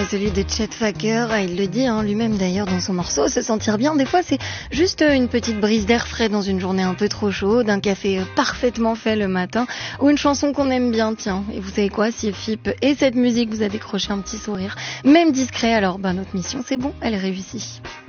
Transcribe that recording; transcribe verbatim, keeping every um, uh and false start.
Celui de Chet Faker, il le dit hein, lui-même d'ailleurs dans son morceau, se sentir bien, des fois c'est juste une petite brise d'air frais dans une journée un peu trop chaude, un café parfaitement fait le matin, ou une chanson qu'on aime bien, tiens. Et vous savez quoi, si F I P et cette musique vous a décroché un petit sourire, même discret, alors ben notre mission c'est bon, elle est réussie.